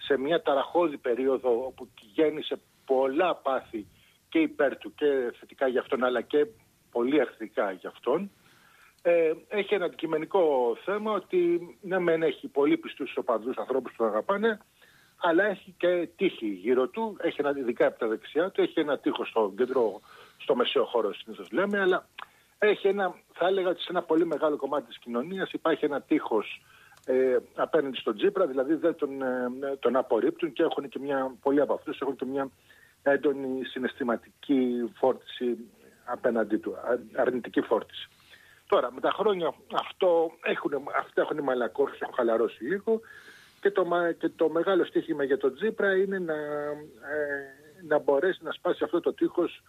σε μια ταραχώδη περίοδο όπου γέννησε πολλά πάθη και υπέρ του και θετικά για αυτόν, αλλά και πολύ αρνητικά για αυτόν. Έχει ένα αντικειμενικό θέμα ότι ναι μεν έχει πολύ πιστούς οπαδούς ανθρώπους που τον αγαπάνε, αλλά έχει και τύχη γύρω του, έχει ειδικά από τα δεξιά του, έχει ένα τείχο στο κέντρο, στο μεσαίο χώρο συνήθως λέμε, αλλά έχει θα έλεγα ότι σε ένα πολύ μεγάλο κομμάτι της κοινωνίας υπάρχει ένα τείχος απέναντι στον Τσίπρα, δηλαδή δεν τον απορρίπτουν και έχουν και πολλοί από αυτούς έχουν και μια έντονη συναισθηματική φόρτιση απέναντί του, αρνητική φόρτιση. Τώρα, με τα χρόνια αυτά έχουν μαλακώσει, έχουν χαλαρώσει λίγο και το μεγάλο στοίχημα για τον Τσίπρα είναι να μπορέσει να σπάσει αυτό το τείχος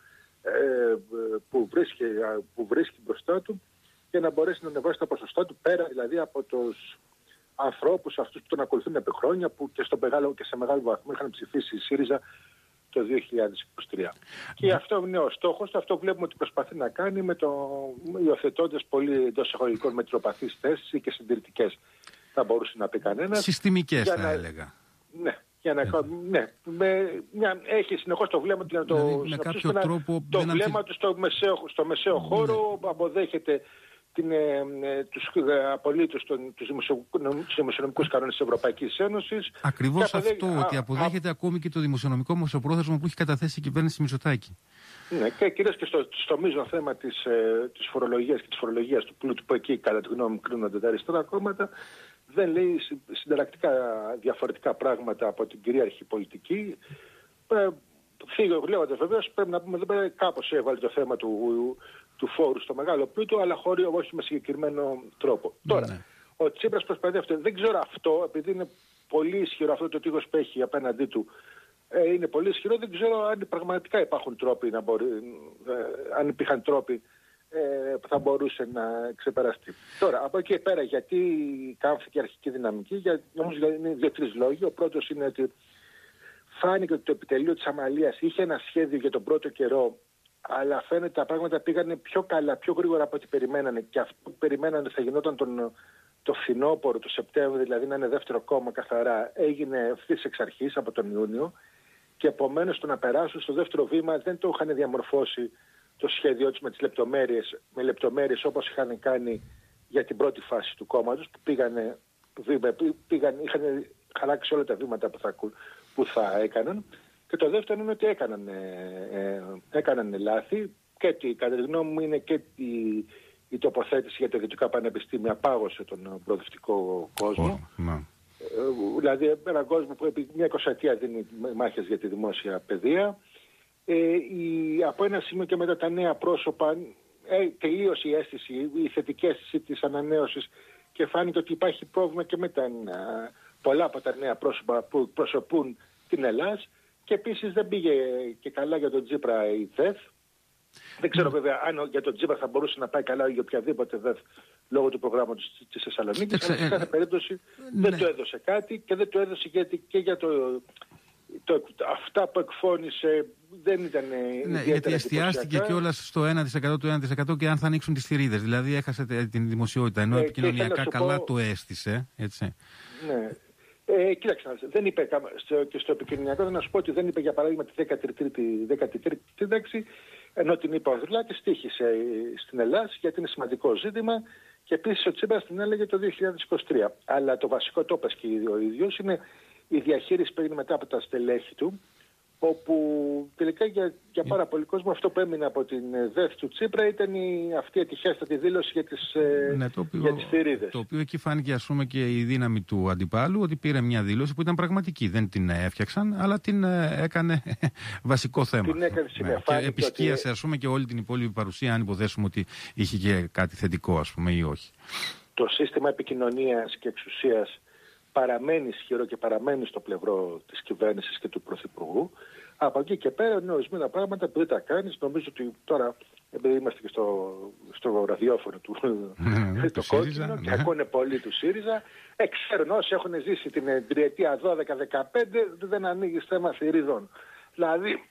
που βρίσκει μπροστά του και να μπορέσει να ανεβάσει τα ποσοστά του πέρα δηλαδή από τους ανθρώπους αυτούς που τον ακολουθούν επί χρόνια που και σε μεγάλο βαθμό είχαν ψηφίσει η ΣΥΡΙΖΑ το 2023. Και αυτό είναι ο στόχος, αυτό βλέπουμε ότι προσπαθεί να κάνει υιοθετώντας πολύ εντός εισαγωγικών μετριοπαθείς θέσεις ή και συντηρητικές, θα μπορούσε να πει κανένας. Συστημικές θα έλεγα. Ναι. Έχει συνεχώς το βλέμμα του με κάποιο τρόπο το βλέμμα του στο μεσαίο χώρο, αποδέχεται τους απολύτως τους δημοσιονομικούς κανόνες της Ευρωπαϊκής Ένωσης. Ακριβώς αυτό, ότι αποδέχεται ακόμη και το δημοσιονομικό μεσοπρόθεσμο που έχει καταθέσει η κυβέρνηση Μητσοτάκη. Ναι, και κυρίως και στο μείζον θέμα της φορολογίας και της φορολογίας του πλούτου, που εκεί κατά τη γνώμη μου κρίνονται τα αριστερά κόμματα, δεν λέει συνταρακτικά διαφορετικά πράγματα από την κυρίαρχη πολιτική. Λέγοντας βεβαίως, πρέπει να πούμε, κάπως έβαλε το θέμα του φόρου στο μεγάλο πλούτο, αλλά όχι με συγκεκριμένο τρόπο. Τώρα, ο Τσίπρας προσπαθεί αυτό. Δεν ξέρω αυτό, επειδή είναι πολύ ισχυρό αυτό το τείχος που έχει απέναντί του, είναι πολύ ισχυρό, δεν ξέρω αν πραγματικά υπάρχουν τρόποι αν υπήρχαν τρόποι που θα μπορούσε να ξεπεραστεί. Τώρα, από εκεί πέρα, γιατί κάμφθηκε η αρχική δυναμική, νομίζω είναι δύο-τρεις λόγοι. Ο πρώτος είναι ότι φάνηκε ότι το επιτελείο της Αμαλίας είχε ένα σχέδιο για τον πρώτο καιρό, αλλά φαίνεται τα πράγματα πήγανε πιο καλά, πιο γρήγορα από ό,τι περιμένανε, και αυτό που περιμένανε θα γινόταν το φθινόπωρο, το Σεπτέμβριο, δηλαδή να είναι δεύτερο κόμμα καθαρά, έγινε ευθύς εξ αρχής από τον Ιούνιο, και επομένως το να περάσουν στο δεύτερο βήμα δεν το είχαν διαμορφώσει το σχέδιό τους με λεπτομέρειες όπως είχαν κάνει για την πρώτη φάση του κόμματος, που είχαν χαράξει όλα τα βήματα που θα έκαναν. Και το δεύτερο είναι ότι έκαναν λάθη, και κατά τη γνώμη μου είναι και η τοποθέτηση για τα ιδιωτικά πανεπιστήμια πάγωσε τον προοδευτικό κόσμο. Δηλαδή έναν κόσμο που επί μια 20ετία δίνει μάχες για τη δημόσια παιδεία. Από ένα σημείο και μετά τα νέα πρόσωπα τελείωσε η αίσθηση, η θετική αίσθηση της ανανέωσης, και φάνηκε ότι υπάρχει πρόβλημα και με πολλά από τα νέα πρόσωπα που προσωπούν την Ελλάδα. Και επίσης δεν πήγε και καλά για τον Τσίπρα η ΔΕΘ. Δεν ξέρω βέβαια αν για τον Τσίπρα θα μπορούσε να πάει καλά για οποιαδήποτε ΔΕΘ λόγω του προγράμματος της Θεσσαλονίκης. Αλλά σε κάθε περίπτωση δεν το έδωσε κάτι, και δεν το έδωσε γιατί και για αυτά που εκφώνησε δεν ήταν γιατί εστιάστηκε κιόλας στο 1% του 1% και αν θα ανοίξουν τις θηρίδες. Δηλαδή έχασε την δημοσιότητα, ενώ επικοινωνιακά καλά το έστησε. Έτσι. Ναι. Κοίταξε, δεν είπε και στο επικοινωνιακό, να σου πω ότι δεν είπε για παράδειγμα τη 13η σύνταξη, ενώ την είπε ο Ανδρουλάκης, στοίχησε στην Ελλάδα γιατί είναι σημαντικό ζήτημα, και επίσης ο Τσίπρας την έλεγε το 2023. Αλλά το βασικό, το είπες και ο ίδιος, είναι η διαχείριση που έγινε μετά από τα στελέχη του, όπου τελικά για πάρα πολύ κόσμο αυτό που έμεινε από την ΔΕΘ του Τσίπρα ήταν αυτή η ατυχέστατη δήλωση για τις θηρίδες. Το οποίο εκεί φάνηκε, ας πούμε, και η δύναμη του αντιπάλου, ότι πήρε μια δήλωση που ήταν πραγματική. Δεν την έφτιαξαν, αλλά την έκανε βασικό θέμα. Την έκανε σημαία. Και επισκίασε, ας πούμε, και όλη την υπόλοιπη παρουσία, αν υποθέσουμε ότι είχε και κάτι θετικό, ας πούμε, ή όχι. Το σύστημα επικοινωνίας και εξουσίας παραμένει ισχυρό και παραμένει στο πλευρό της κυβέρνησης και του Πρωθυπουργού. Από εκεί και πέρα είναι ορισμένα πράγματα που δεν τα κάνεις. Νομίζω ότι τώρα, επειδή είμαστε και στο ραδιόφωνο του το κόκκινο και ακούνε πολύ του ΣΥΡΙΖΑ, ξέρουν όσοι έχουν ζήσει την τριετία 12-15, δεν ανοίγεις θέμα θηρίδων. Δηλαδή,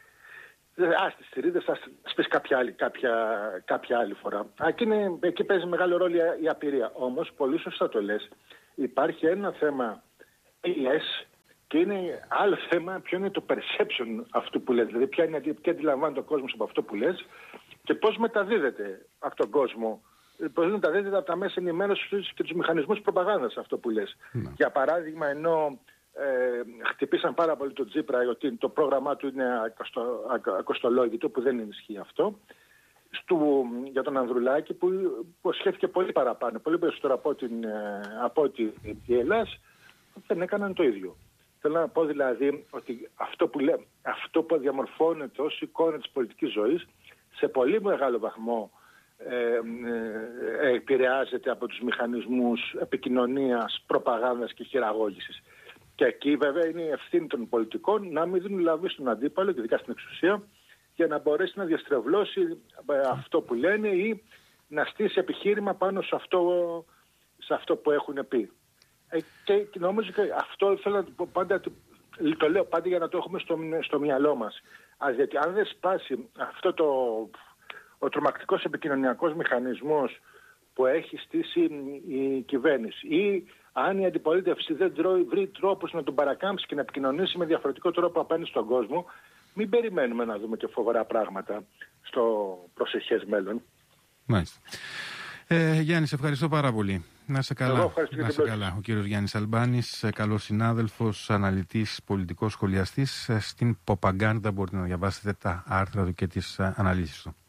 ας τις θηρίδες, ας πεις κάποια άλλη φορά. Εκεί παίζει μεγάλο ρόλο η απειρία. Όμως, πολύ σωστά το λες, υπάρχει ένα θέμα Και είναι άλλο θέμα ποιο είναι το perception αυτού που λες. Δηλαδή ποια αντιλαμβάνεται ο κόσμος από αυτό που λες και πώς μεταδίδεται από τον κόσμο. Πώς μεταδίδεται από τα μέσα ενημέρωσης και τους μηχανισμούς προπαγάνδας αυτό που λες. Για παράδειγμα, ενώ χτυπήσαν πάρα πολύ τον Τσίπρα ότι το πρόγραμμά του είναι ακοστολόγητο, που δεν ισχύει αυτό, για τον Ανδρουλάκη που υποσχέθηκε πολύ παραπάνω, πολύ περισσότερο από ότι η Ελλάς, δεν έκαναν το ίδιο. Θέλω να πω δηλαδή ότι αυτό που διαμορφώνεται ως εικόνα της πολιτικής ζωής σε πολύ μεγάλο βαθμό επηρεάζεται από τους μηχανισμούς επικοινωνίας, προπαγάνδας και χειραγώγησης. Και εκεί βέβαια είναι η ευθύνη των πολιτικών να μην δίνουν λαβή στον αντίπαλο και ειδικά στην εξουσία για να μπορέσει να διαστρεβλώσει αυτό που λένε ή να στήσει επιχείρημα πάνω σε αυτό που έχουν πει. Και νομίζω και αυτό θέλω να πω πάντα, το λέω πάντα για να το έχουμε στο μυαλό μας. Γιατί αν δεν σπάσει αυτό ο τρομακτικός επικοινωνιακός μηχανισμός που έχει στήσει η κυβέρνηση ή αν η αντιπολίτευση δεν βρει τρόπους να τον παρακάμψει και να επικοινωνήσει με διαφορετικό τρόπο απέναντι στον κόσμο, μην περιμένουμε να δούμε και φοβερά πράγματα στο προσεχές μέλλον. Μάλιστα. Γιάννη, σε ευχαριστώ πάρα πολύ. Να είσαι καλά. Ο κύριος Γιάννης Αλμπάνης, καλός συνάδελφος, αναλυτής, πολιτικός σχολιαστής. Στην Ποπαγκάντα μπορείτε να διαβάσετε τα άρθρα του και τις αναλύσεις του.